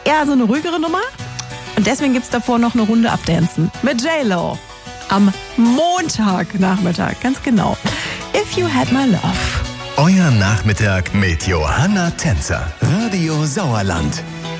eher so eine ruhigere Nummer. Und deswegen gibt's davor noch eine Runde Abdancen mit J-Lo. Am Montagnachmittag, ganz genau. If You Had My Love. Euer Nachmittag mit Johanna Tänzer. Radio Sauerland.